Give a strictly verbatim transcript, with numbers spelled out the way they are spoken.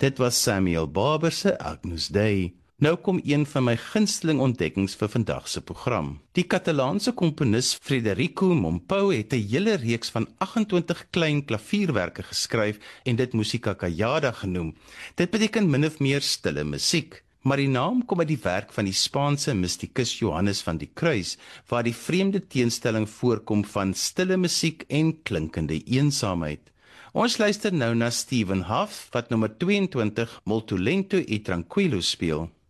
Dit was Samuel Barber se Agnus Dei. Nou kom een van my gunsteling ontdekkings vir vandag se program. Die Katalaanse komponis Frederico Mompou het 'n hele reeks van agt-en-twintig klein klavierwerke geskryf en dit Musica Callada genoem. Dit beteken min of meer stille musiek. Maar die naam kom uit die werk van die Spaanse mystikus Johannes van die Kruis, waar die vreemde teenstelling voorkom van stille musiek en klinkende eensaamheid. Ons luister nou na Stephen Hough, wat nommer tweeëntwintig Molto Lento e Tranquillo speel.